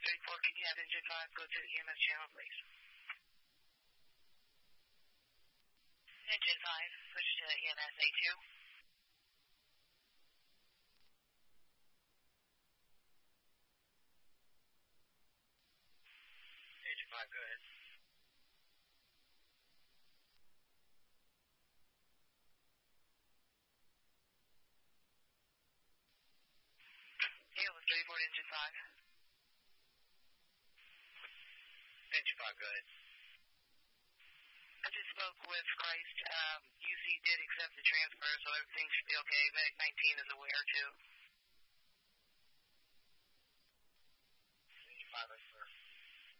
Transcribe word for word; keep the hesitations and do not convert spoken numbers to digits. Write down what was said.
three four, can you have engine five go to the E M S channel, please? Engine five, push to E M S A two. Engine five, go ahead. Halo three four, engine five. Engine five, go ahead. I just spoke with Christ. Um, U C did accept the transfer, so everything should be okay. Medic nineteen is aware, too.